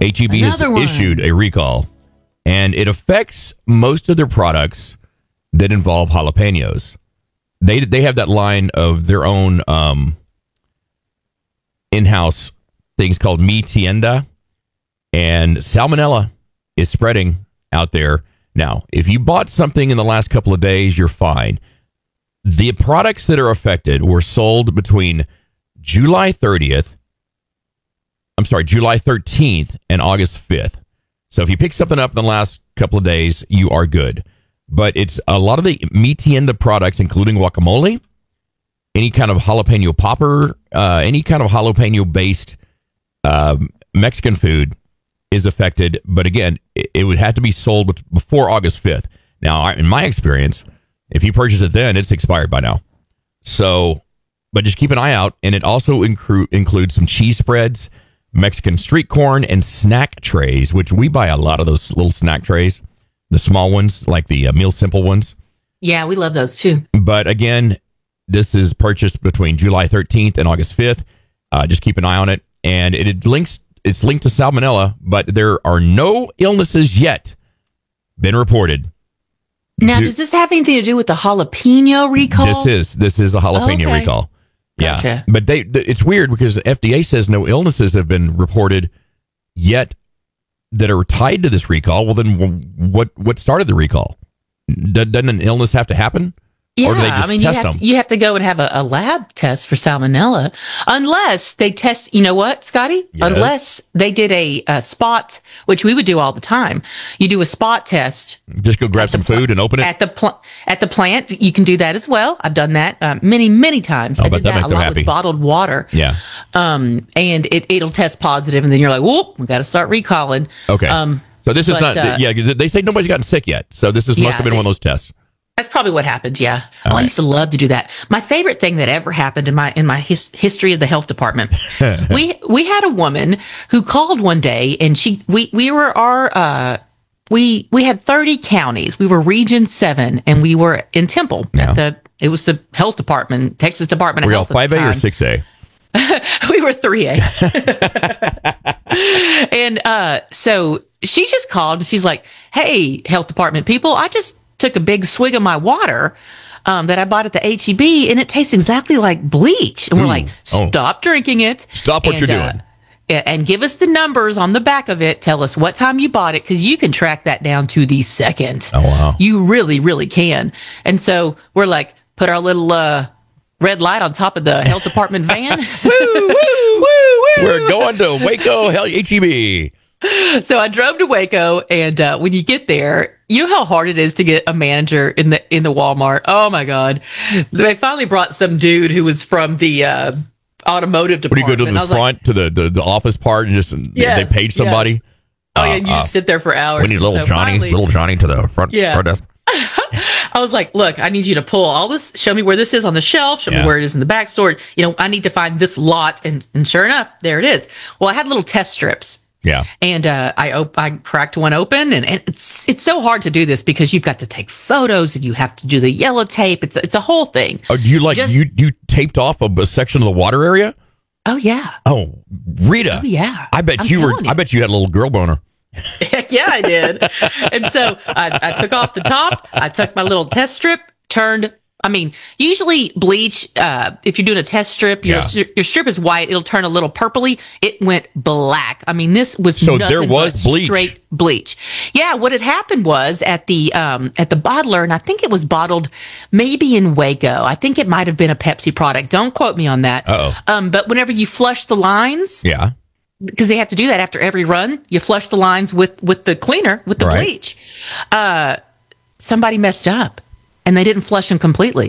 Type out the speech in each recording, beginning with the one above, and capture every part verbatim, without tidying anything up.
H E B has Another one. issued a recall, and it affects most of their products that involve jalapenos. They they have that line of their own um, in-house things called Mi Tienda, and salmonella is spreading out there. Now, if you bought something in the last couple of days, you're fine. The products that are affected were sold between July thirtieth, I'm sorry, July thirteenth and August fifth. So if you pick something up in the last couple of days, you are good. But it's a lot of the Mi Tienda products, including guacamole, any kind of jalapeno popper, uh, any kind of jalapeno-based uh, Mexican food is affected. But again, it, it would have to be sold before August fifth. Now, in my experience, if you purchase it then, it's expired by now. So, but just keep an eye out. And it also incru- includes some cheese spreads, Mexican street corn, and snack trays, which we buy a lot of those little snack trays, the small ones, like the uh, Meal Simple ones. Yeah, we love those too. But again, this is purchased between July thirteenth and August fifth. Uh, just keep an eye on it. And it, it links. It's linked to salmonella, but there are no illnesses yet been reported. Now, Do, does this have anything to do with the jalapeno recall? This is this is a jalapeno okay. recall. Yeah, Gotcha. but they it's weird because the F D A says no illnesses have been reported yet that are tied to this recall. Well, then what what started the recall? Doesn't an illness have to happen? Yeah, or do they just I mean, you test have, them? to, you have to go and have a, a lab test for salmonella, unless they test. You know what, Scotty? Yes. Unless they did a, a spot, which we would do all the time. You do a spot test. Just go grab some pl- food and open it. at the pl- at the plant. You can do that as well. I've done that uh, many many times. Oh, I but did that that, makes a them lot happy. with bottled water. Yeah. Um, and it it'll test positive, and then you're like, whoop, we got to start recalling. Okay. Um, so this is but, not. uh, yeah, they say nobody's gotten sick yet. So this is Yeah, must have been they- one of those tests. That's probably what happened. Yeah. All Oh, I right. used to love to do that. My favorite thing that ever happened in my in my his, history of the health department. we we had a woman who called one day, and she we we were our uh we we had thirty counties. We were Region Seven, and we were in Temple Yeah. at the it was the health department, Texas Department of Were y'all Health. at five the A or time. six A? We were three A. And uh, so she just called and she's like, hey, health department people, I just took a big swig of my water um, that I bought at the H E B, and it tastes exactly like bleach. And we're Ooh. like, Oh. stop drinking it. Stop what and, you're uh, doing. and give us the numbers on the back of it. Tell us what time you bought it, because you can track that down to the second. Oh, wow. You really, really can. And so we're like, put our little uh, red light on top of the health department van. Woo, woo, woo, woo. We're going to Waco, hell, H E B. So I drove to Waco, and uh, when you get there, you know how hard it is to get a manager in the in the Walmart. Oh my God! They finally brought some dude who was from the uh, automotive What do you department. go to And I the was like, front to the, the, the office part and just Yes, they paid somebody? yes. oh yeah, Uh, you uh, just sit there for hours. We need little So Johnny, finally, little Johnny to the front, Yeah. front desk. I was like, look, I need you to pull all this. Show me where this is on the shelf. Show Yeah. me where it is in the back store. You know, I need to find this lot. And, and sure enough, there it is. Well, I had little test strips. Yeah. And uh, I op- I cracked one open, and, and it's it's so hard to do this because you've got to take photos and you have to do the yellow tape. It's it's a whole thing. Oh, you like Just- you you taped off a, a section of the water area? Oh yeah, Oh, Rita. oh yeah. I bet I'm you were. telling you. I bet you had a little girl boner. Heck yeah, I did. And so I, I took off the top. I took my little test strip, turned. I mean, usually bleach, uh, if you're doing a test strip, your, Yeah. your strip is white. It'll turn a little purpley. It went black. I mean, this was So nothing there was but bleach. straight bleach. Yeah, what had happened was at the um, at the bottler, and I think it was bottled maybe in Waco. I think it might have been a Pepsi product. Don't quote me on that. Uh-oh. Um, but whenever you flush the lines, Yeah. because they have to do that after every run. You flush the lines with with the cleaner, with the Right. bleach. Uh, somebody messed up, and they didn't flush them completely.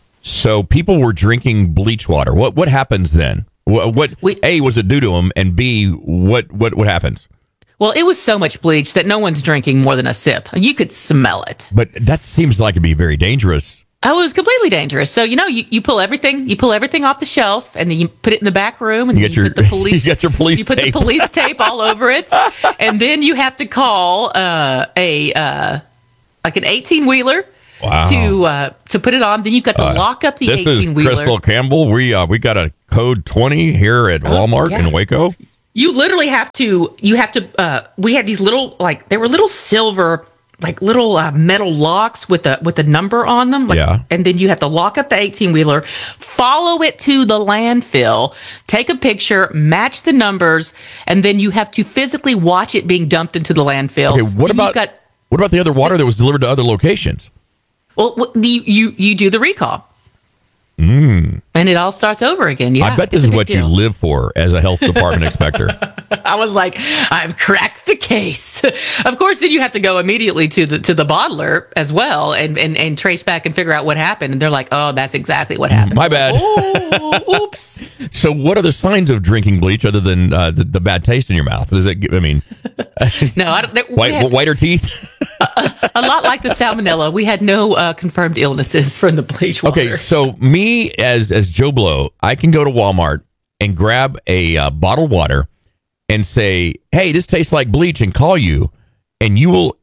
So people were drinking bleach water. What what happens then? What, what We- A, was it do to them, and B, what what what happens? Well, it was so much bleach that no one's drinking more than a sip. You could smell it. But that seems like it'd be very dangerous. Oh, it was completely dangerous. So you know, you, you pull everything, you pull everything off the shelf, and then you put it in the back room, and You then get you your- put the police. you got your police You put tape. the police tape all over it, and then you have to call uh, a uh, like an eighteen wheeler. Wow. To uh, to put it on, then you've got to lock up the This is eighteen wheeler. Crystal Campbell. We uh, we got a code twenty here at Walmart yeah. in Waco. You literally have to, you have to, uh, we had these little, like, they were little silver, like little uh, metal locks with a, with a number on them. Like, Yeah. And then you have to lock up the eighteen wheeler, follow it to the landfill, take a picture, match the numbers, and then you have to physically watch it being dumped into the landfill. Okay, what Then about you've got, what about the other water that was delivered to other locations? well, what- you, you, you do the recall. Mm. And it all starts over again. Yeah, I bet this it's a is big what you deal. live for as a health department inspector. I was like, I've cracked the case. Of course, then you have to go immediately to the to the bottler as well and, and, and trace back and figure out what happened. And they're like, oh, that's exactly what happened. My bad. Oh, oops. So, what are the signs of drinking bleach other than uh, the, the bad taste in your mouth? Does it? I mean, No, I don't. we white, had- whiter teeth. a lot like the salmonella. We had no uh, confirmed illnesses from the bleach water. Okay, so me as as Joe Blow, I can go to Walmart and grab a uh, bottled water and say, "Hey, this tastes like bleach," and call you, and you will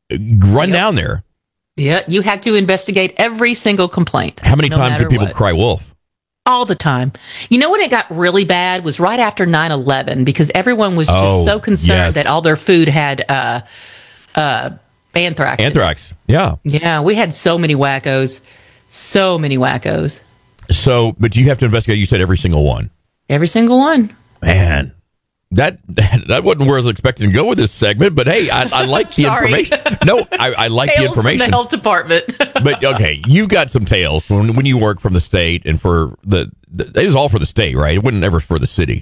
run Yep. down there. Yeah, you had to investigate every single complaint. How many no times matter did people what. cry wolf? All the time. You know when it got really bad was right after nine eleven because everyone was just Oh, so concerned yes. that all their food had uh, uh, anthrax. in it. Anthrax. Yeah. Yeah, we had so many wackos. So many wackos. So, but you have to investigate. You said every single one. Every single one. Man, that that, that wasn't where I was expecting to go with this segment. But hey, I, I like the Sorry. information. No, I, I like the Tales from information. the health department. But okay, you've got some tales when when you work from the state and for the, the it was all for the state, right? It wasn't ever for the city.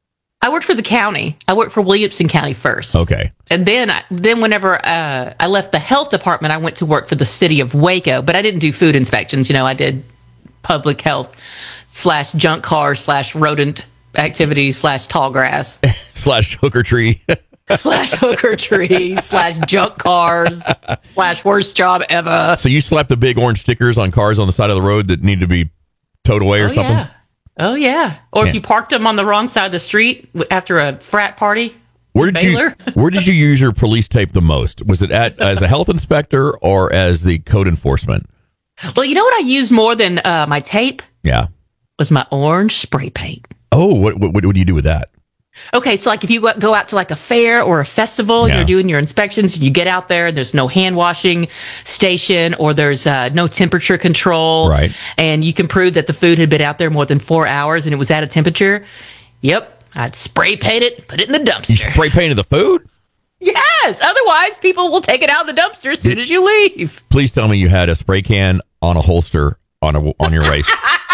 I worked for the county. I worked for Williamson County first. Okay. And then, I, then whenever uh, I left the health department, I went to work for the city of Waco. But I didn't do food inspections. You know, I did public health slash junk car slash rodent activities slash tall grass Slash hooker tree. slash hooker tree slash junk cars slash worst job ever. So you slapped the big orange stickers on cars on the side of the road that need to be towed away or Oh something? yeah. Oh yeah. Or Yeah. if you parked them on the wrong side of the street after a frat party. Where did Baylor? you where did you use your police tape the most? Was it at as a health inspector or as the code enforcement? Well, you know what I used more than uh, my tape Yeah. was my orange spray paint. Oh, what what, what do you do with that? Okay, so like if you go- go out to like a fair or a festival, Yeah. you're doing your inspections, and you get out there, there's no hand washing station or there's uh, no temperature control, Right. And you can prove that the food had been out there more than four hours and it was at a temperature. Yep, I'd spray paint it, put it in the You dumpster. spray painted the food? Yes, otherwise people will take it out of the dumpster as soon as you leave. Please tell me you had a spray can on a holster on a on your waist.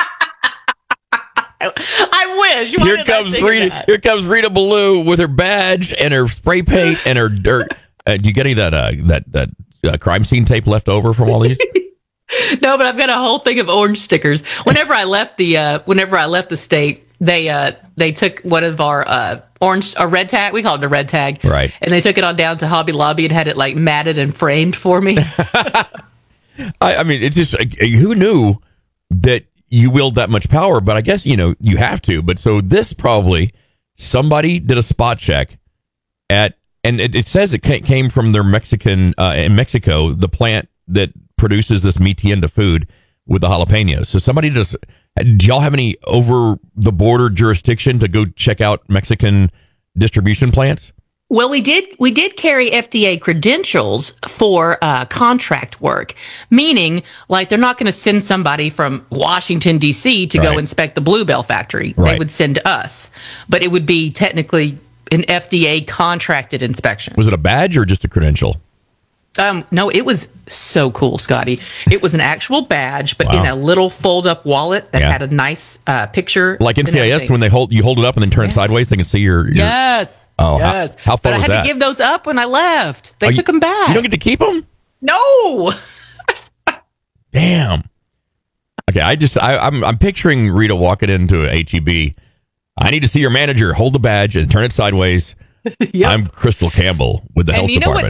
I wish. Why Here didn't I comes think of Rita. that? Here comes Rita Ballou with her badge and her spray paint and her dirt. Uh, do you get any of that uh, that that uh, crime scene tape left over from all these? No, but I've got a whole thing of orange stickers. Whenever I left the uh, whenever I left the state, they uh, they took one of our uh, orange a red tag. We call it a red tag, Right. And they took it on down to Hobby Lobby and had it like matted and framed for me. I, I mean, it's just uh, who knew that you wield that much power? But I guess you know you have to. But so this probably somebody did a spot check at, and it, it says it ca- came from their Mexican uh, in Mexico, the plant that produces this mi tienda food with the jalapenos. So somebody does. Do y'all have any over the border jurisdiction to go check out Mexican distribution plants? Well, we did we did carry F D A credentials for uh, contract work, meaning like they're not going to send somebody from Washington D C to Right. go inspect the Bluebell factory. Right. They would send us, but it would be technically an F D A contracted inspection. Was it a badge or just a credential? Um, no, it was so cool, Scotty. It was an actual badge, but Wow. in a little fold-up wallet that Yeah. had a nice uh, picture. Like and N C I S everything. when they hold you hold it up and then turn Yes. it sideways, they can see your. your Yes. Oh, how- yes. how fun But was I had that? to give those up when I left. They Oh, took you- them back. You don't get to keep them. No. Damn. Okay, I just I, I'm I'm picturing Rita walking into a H E B. I need to see your manager. Hold the badge and turn it sideways. Yep. I'm Crystal Campbell with the And health you know department. what's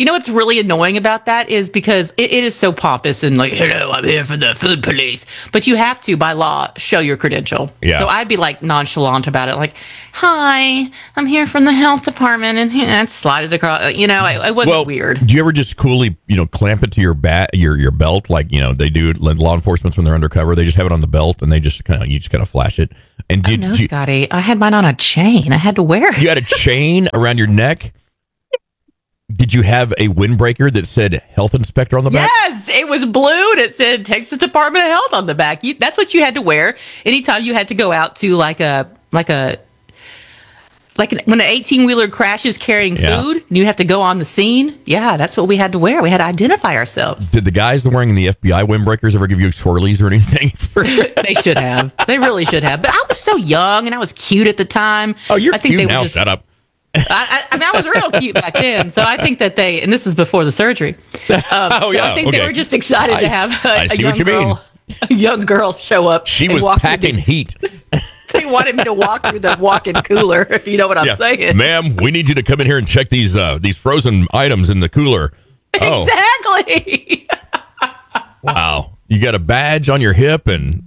You know what's really annoying about that is because it, it is so pompous and like, hello, I'm here for the food police. But you have to, by law, show your credential. Yeah. So I'd be like nonchalant about it, like, hi, I'm here from the health department, and I'd slide it across. You know, it, it wasn't well, weird. Do you ever just coolly, you know, clamp it to your bat, your your belt, like you know they do law enforcement when they're undercover? They just have it on the belt, and they just kind of you just kind of flash it. And did oh, no, you, Scotty, I had mine on a chain. I had to wear it. You had a chain around your neck. Did you have a windbreaker that said health inspector on the back? Yes, it was blue and it said Texas Department of Health on the back. You, that's what you had to wear anytime you had to go out to like a like a like an, when an eighteen wheeler crashes carrying Yeah. food and you have to go on the scene. Yeah, that's what we had to wear. We had to identify ourselves. Did the guys that were wearing the F B I windbreakers ever give you swirlies or anything? For- They should have. They really should have. But I was so young and I was cute at the time. oh, you're I think cute they were now. just, Shut up. I, I, I mean, I was real cute back then, so I think that they, and this is before the surgery. Um, Oh, so yeah, I think okay. they were just excited I to s- have I a, a see young what you mean. girl, a young girl show up. She and was walk through packing the- heat. They wanted me to walk through the walk-in cooler, if you know what I'm Yeah. saying. Ma'am, we need you to come in here and check these uh, these frozen items in the cooler. Oh, Exactly. wow. You got a badge on your hip and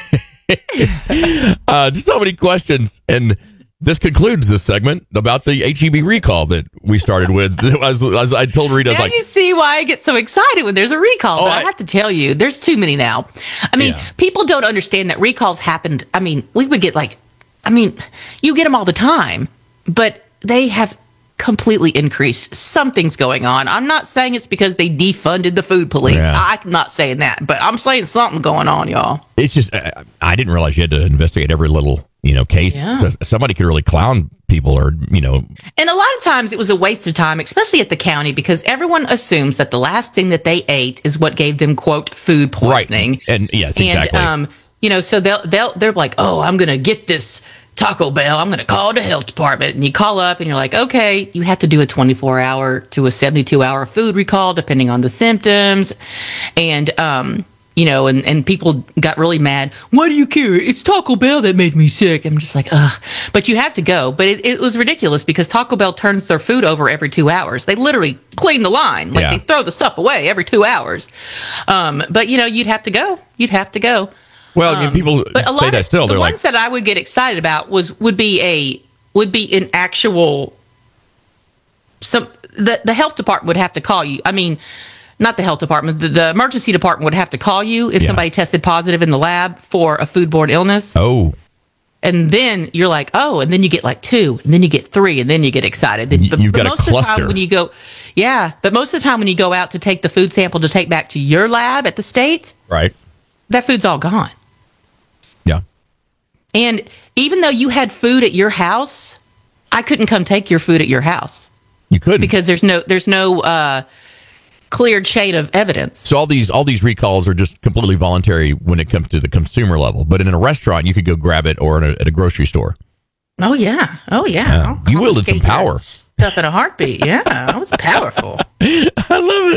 uh, just so many questions. And this concludes this segment about the H E B recall that we started with. As, as I told Rita, I was Now like, you see why I get so excited when there's a recall. Oh, but I, I- have to tell you, there's too many now. I mean, Yeah. people don't understand that recalls happened. I mean, we would get like, I mean, you get them all the time, but they have completely increased. Something's going on. I'm not saying it's because they defunded the food police. Yeah. I'm not saying that, but I'm saying something going on, y'all. it's just, I, I didn't realize you had to investigate every little, you know, case. Yeah. So somebody could really clown people or, you know, And a lot of times it was a waste of time, especially at the county, because everyone assumes that the last thing that they ate is what gave them, quote, food poisoning. right. And yes, exactly. And, um, you know, so they'll, they'll, they're like, oh, I'm going to get this Taco Bell. I'm going to call the health department. And you call up and you're like, okay, you have to do a twenty-four hour to a seventy-two hour food recall, depending on the symptoms. And, um, you know, and, and people got really mad. Why do you care? It's Taco Bell that made me sick. I'm just like, ugh. But you have to go. But it, it was ridiculous because Taco Bell turns their food over every two hours. They literally clean the line. Like Yeah. they throw the stuff away every two hours. Um, but, you know, you'd have to go. You'd have to go. well, I mean, people But a lot say that of still. the They're like, ones that I would get excited about was would be a would be an actual some the the health department would have to call you. I mean, not the health department, the, the emergency department would have to call you if Yeah. somebody tested positive in the lab for a foodborne illness. oh, And then you're like, oh, and then you get like two, and then you get three, and then you get excited. Then, Y- but, you've but got a most of the cluster. time when you go, yeah, but most of the time when you go out to take the food sample to take back to your lab at the state, right. that food's all gone. Yeah. And even though you had food at your house, I couldn't come take your food at your house You couldn't. because there's no there's no uh, cleared chain of evidence. So all these all these recalls are just completely voluntary when it comes to the consumer level. But in a restaurant, you could go grab it, or in a, at a grocery store. Oh yeah, oh yeah. I'll You wielded some confiscate your power. Stuff in a heartbeat. Yeah, I was powerful. I love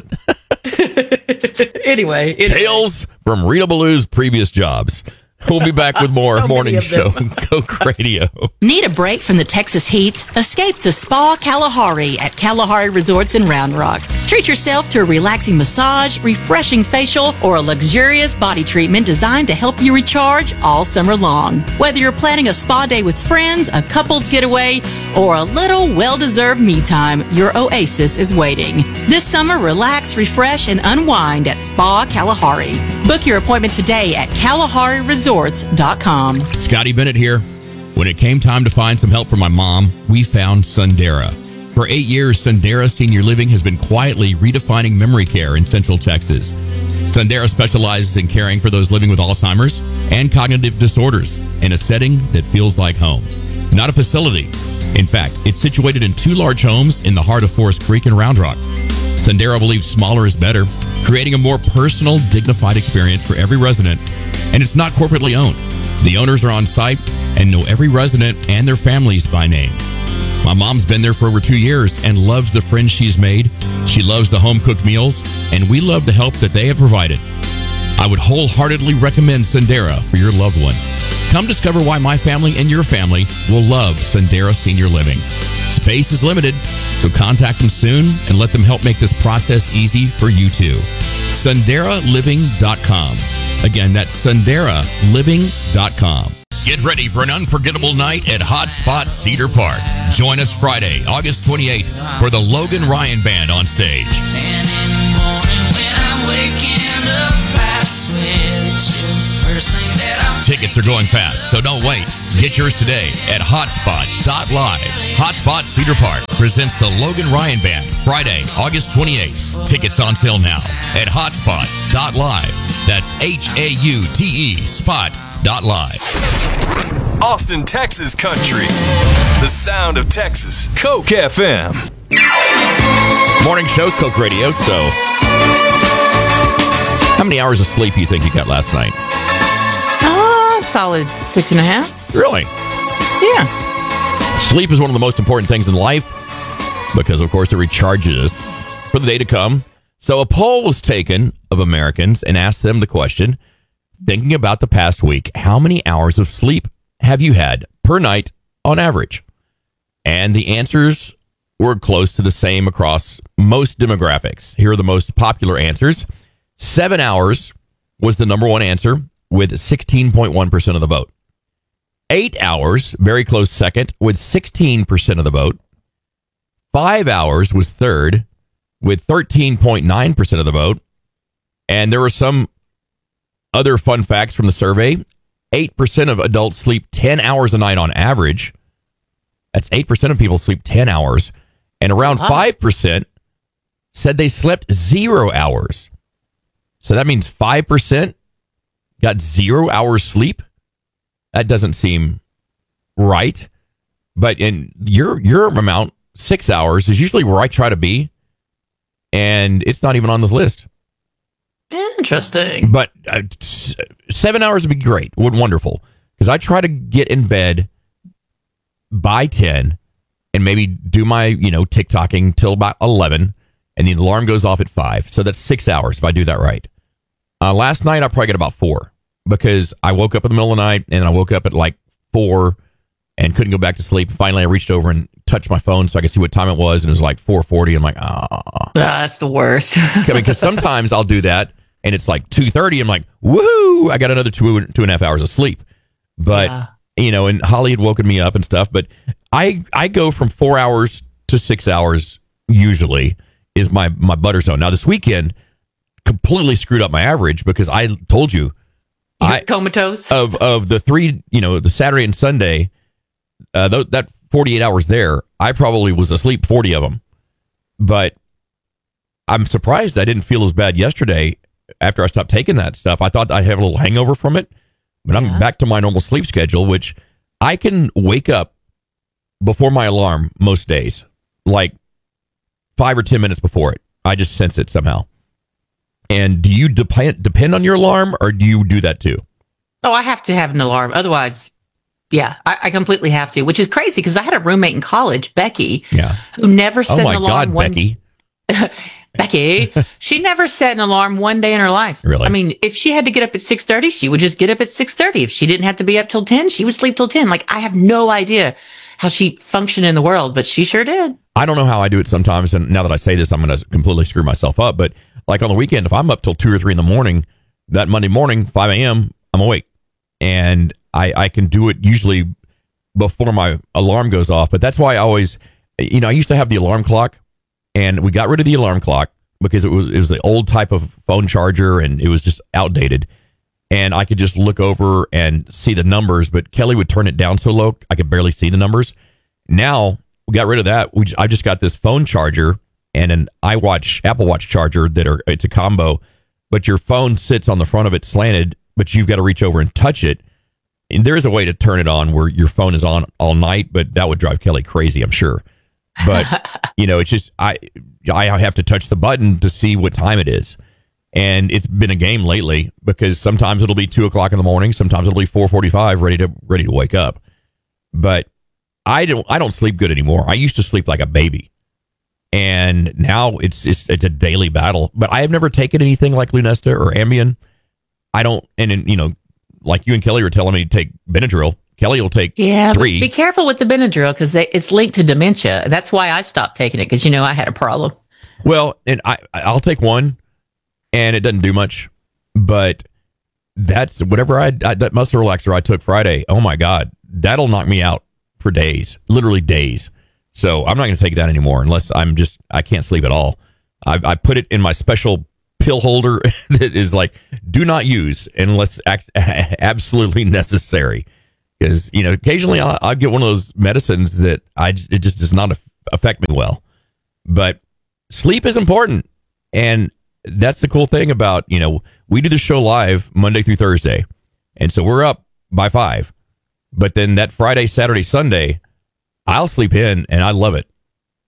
it. anyway, anyway. Tales from Rita Ballew's previous jobs. We'll be back with more So many morning of show. them. Coke Radio. Need a break from the Texas heat? Escape to Spa Kalahari at Kalahari Resorts in Round Rock. Treat yourself to a relaxing massage, refreshing facial, or a luxurious body treatment designed to help you recharge all summer long. Whether you're planning a spa day with friends, a couple's getaway, or a little well-deserved me time, your oasis is waiting. This summer, relax, refresh, and unwind at Spa Kalahari. Book your appointment today at kalahari resorts dot com. Scotty Bennett here. When it came time to find some help for my mom, we found Sundera. For eight years, Sundera Senior Living has been quietly redefining memory care in Central Texas. Sundera specializes in caring for those living with Alzheimer's and cognitive disorders in a setting that feels like home, not a facility. In fact, it's situated in two large homes in the heart of Forest Creek and Round Rock. Sundera believes smaller is better, creating a more personal, dignified experience for every resident, and it's not corporately owned. The owners are on site and know every resident and their families by name. My mom's been there for over two years and loves the friends she's made. She loves the home-cooked meals, and we love the help that they have provided. I would wholeheartedly recommend Sundera for your loved one. Come discover why my family and your family will love Sendera Senior Living. Space is limited, so contact them soon and let them help make this process easy for you too. Sendera Living dot com. Again, that's Sendera Living dot com. Get ready for an unforgettable night at Hotspot Cedar Park. Join us Friday, August twenty-eighth for the Logan Ryan Band on stage. And in the morning when I'm waking up, I switch the first thing that I'm Tickets are going fast, so don't wait. Get yours today at hotspot dot live. Hotspot Cedar Park presents the Logan Ryan Band Friday, August twenty-eighth. Tickets on sale now at hotspot dot live. That's H A U T E spot dot live. Austin, Texas country. The sound of Texas. Coke F M. Morning show, Coke Radio. So, how many hours of sleep do you think you got last night? Oh, solid six and a half. Really? Yeah. Sleep is one of the most important things in life because, of course, it recharges us for the day to come. So a poll was taken of Americans and asked them the question, thinking about the past week, how many hours of sleep have you had per night on average? And the answers were close to the same across most demographics. Here are the most popular answers. Seven hours was the number one answer with sixteen point one percent of the vote. Eight hours, very close second, with sixteen percent of the vote. Five hours was third, with thirteen point nine percent of the vote. And there were some other fun facts from the survey. eight percent of adults sleep ten hours a night on average. That's eight percent of people sleep ten hours. And around Uh-huh. five percent said they slept zero hours. So that means five percent got zero hours sleep. That doesn't seem right. But in your your amount, six hours is usually where I try to be. And it's not even on this list. Interesting. But uh, s- seven hours would be great. Would wonderful. Because I try to get in bed by ten and maybe do my, you know, TikToking till about eleven. And the alarm goes off at five. So that's six hours if I do that right. Uh, last night, I probably got about four because I woke up in the middle of the night and I woke up at like four and couldn't go back to sleep. Finally, I reached over and touched my phone so I could see what time it was. And it was like four forty. I'm like, ah. Ah, that's the worst. Because sometimes I'll do that and it's like two thirty. I'm like, woohoo, I got another two, two and a half hours of sleep. But, Yeah. you know, and Holly had woken me up and stuff. But I I go from four hours to six hours usually is my, my butter zone. Now, this weekend completely screwed up my average because I told you I comatose. of of the three, you know, the Saturday and Sunday, uh, th- that forty-eight hours there, I probably was asleep forty of them. But I'm surprised I didn't feel as bad yesterday after I stopped taking that stuff. I thought I'd have a little hangover from it, but I'm Yeah. back to my normal sleep schedule, which I can wake up before my alarm most days, like five or ten minutes before it. I just sense it somehow. And do you depend depend on your alarm, or do you do that too? Oh, I have to have an alarm. Otherwise, yeah, I, I completely have to, which is crazy because I had a roommate in college, Becky, Yeah. who never set Oh my an alarm God, one Becky. Becky, she never set an alarm one day in her life. Really? I mean, if she had to get up at six thirty, she would just get up at six thirty. If she didn't have to be up till ten, she would sleep till ten. Like, I have no idea how she functioned in the world, but she sure did. I don't know how I do it sometimes. And now that I say this, I'm going to completely screw myself up. But like on the weekend, if I'm up till two or three in the morning, that Monday morning, five a.m., I'm awake. And I, I can do it usually before my alarm goes off. But that's why I always, you know, I used to have the alarm clock and we got rid of the alarm clock because it was, it was the old type of phone charger and it was just outdated. And I could just look over and see the numbers, but Kelly would turn it down so low, I could barely see the numbers. Now we got rid of that. We, I just got this phone charger and an iWatch, Apple Watch charger that are, it's a combo, but your phone sits on the front of it slanted, but you've got to reach over and touch it. And there is a way to turn it on where your phone is on all night, but that would drive Kelly crazy, I'm sure. But, you know, it's just, I, I have to touch the button to see what time it is. And it's been a game lately because sometimes it'll be two o'clock in the morning. Sometimes it'll be four forty-five, ready to, ready to wake up. But I don't, I don't sleep good anymore. I used to sleep like a baby. And now it's, it's, it's a daily battle, but I have never taken anything like Lunesta or Ambien. I don't, and, and you know, like you and Kelly were telling me to take Benadryl. Kelly will take Yeah, but three. be careful with the Benadryl because it's linked to dementia. That's why I stopped taking it because you know I had a problem. Well, and I I'll take one, and it doesn't do much, but that's whatever I, I that muscle relaxer I took Friday. Oh my God, that'll knock me out for days, literally days. So I'm not going to take that anymore unless I'm just I can't sleep at all. I, I put it in my special pill holder that is like do not use unless act, absolutely necessary. Because, you know, occasionally I'll, I'll get one of those medicines that I it just does not affect me well. But sleep is important. And that's the cool thing about, you know, we do the show live Monday through Thursday. And so we're up by five. But then that Friday, Saturday, Sunday, I'll sleep in and I love it.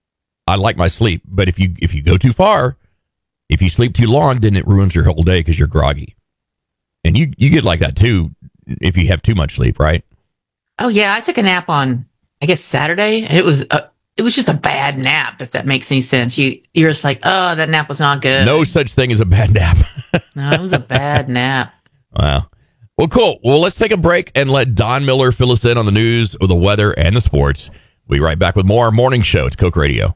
I like my sleep. But if you if you go too far, if you sleep too long, then it ruins your whole day because you're groggy. And you, you get like that too if you have too much sleep, right? Oh yeah, I took a nap on I guess Saturday. It was a, it was just a bad nap, if that makes any sense. You you're just like, oh, that nap was not good. No such thing as a bad nap. No, it was a bad nap. Wow. Well, cool. Well, let's take a break and let Don Miller fill us in on the news, or the weather, and the sports. We'll be right back with more Morning Show. It's Coke Radio.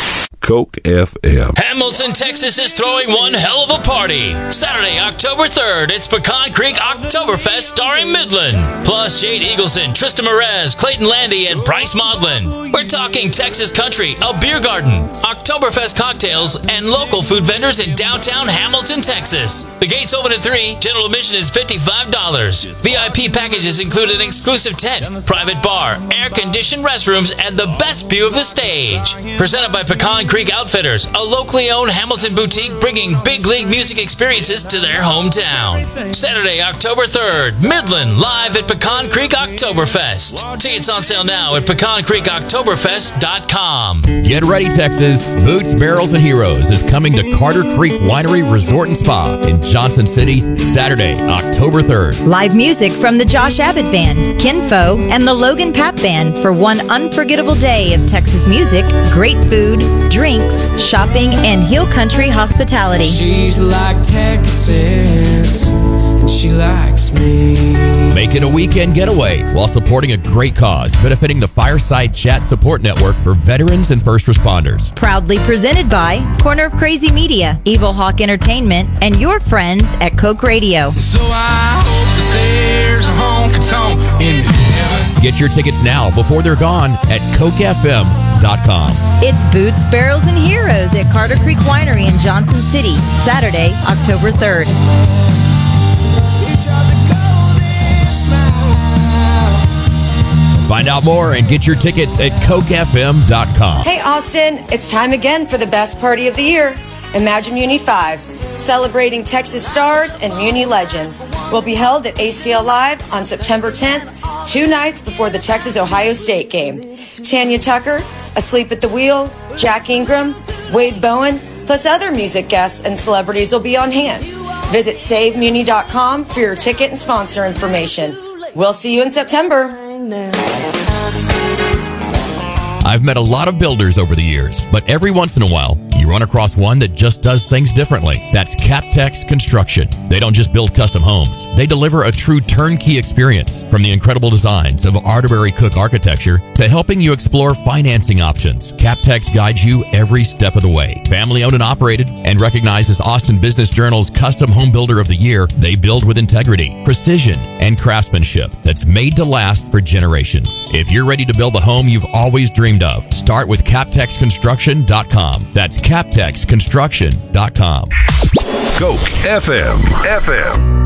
Coke F M. Hamilton, Texas is throwing one hell of a party. Saturday, October third, it's Pecan Creek Oktoberfest starring Midland. Plus Jade Eagleson, Tristan Merez, Clayton Landy, and Bryce Maudlin. We're talking Texas country, a beer garden, Oktoberfest cocktails, and local food vendors in downtown Hamilton, Texas. The gates open at three. General admission is fifty-five dollars. V I P packages include an exclusive tent, private bar, air-conditioned restrooms, and the best view of the stage. Presented by Pecan Creek Outfitters, a locally owned Hamilton boutique bringing big league music experiences to their hometown. Saturday, October third, Midland live at Pecan Creek Oktoberfest. Tickets on sale now at pecan creek oktoberfest dot com. Get ready, Texas. Boots, Barrels, and Heroes is coming to Carter Creek Winery Resort and Spa in Johnson City, Saturday, October third. Live music from the Josh Abbott Band, Kinfo, and the Logan Pap Band for one unforgettable day of Texas music, great food, drinks, shopping, and Hill Country hospitality. She's like Texas, and she likes me. Make it a weekend getaway while supporting a great cause, benefiting the Fireside Chat Support Network for veterans and first responders. Proudly presented by Corner of Crazy Media, Evil Hawk Entertainment, and your friends at Coke Radio. So I hope that there's a honky-tonk in heaven. Get your tickets now before they're gone at coke f m dot com. It's Boots, Barrels, and Heroes at Carter Creek Winery in Johnson City, Saturday, October third. Find out more and get your tickets at coke f m dot com. Hey Austin, it's time again for the best party of the year, Imagine Muni five, celebrating Texas stars and Muni legends. Will be held at A C L Live on September tenth, two nights before the Texas-Ohio State game. Tanya Tucker, Asleep at the Wheel, Jack Ingram, Wade Bowen, plus other music guests and celebrities will be on hand. Visit save muni dot com for your ticket and sponsor information. We'll see you in September. I've met a lot of builders over the years, but every once in a while, you run across one that just does things differently. That's Captex Construction. They don't just build custom homes. They deliver a true turnkey experience, from the incredible designs of Arterbury Cook architecture to helping you explore financing options. Captex guides you every step of the way. Family owned and operated and recognized as Austin Business Journal's Custom Home Builder of the Year, they build with integrity, precision, and craftsmanship that's made to last for generations. If you're ready to build the home you've always dreamed of, start with captex construction dot com. That's captex construction dot com. Coke F M. F M.